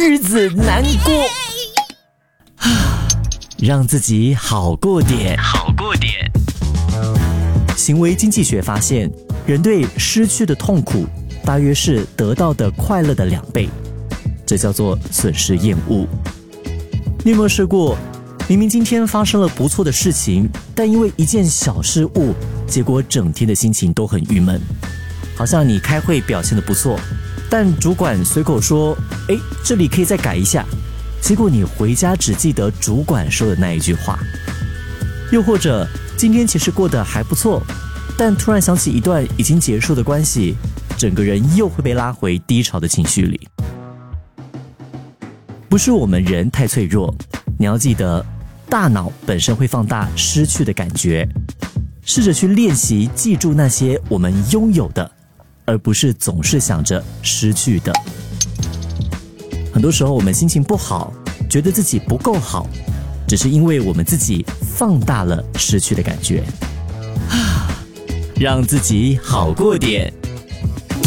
日子难过。让自己好过点。行为经济学发现，人对失去的痛苦大约是得到的快乐的2倍，这叫做损失厌恶。你有没有试过，明明今天发生了不错的事情，但因为一件小失误，结果整天的心情都很郁闷？好像你开会表现得不错，但主管随口说，这里可以再改一下，结果你回家只记得主管说的那一句话。又或者今天其实过得还不错，但突然想起一段已经结束的关系，整个人又会被拉回低潮的情绪里。不是我们人太脆弱，你要记得，大脑本身会放大失去的感觉，试着去练习记住那些我们拥有的，而不是总是想着失去的。很多时候我们心情不好，觉得自己不够好，只是因为我们自己放大了失去的感觉。让自己好过点。